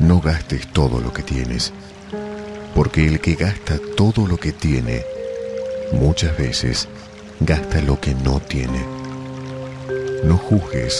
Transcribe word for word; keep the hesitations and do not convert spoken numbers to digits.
No gastes todo lo que tienes, porque el que gasta todo lo que tiene, muchas veces gasta lo que no tiene. No juzgues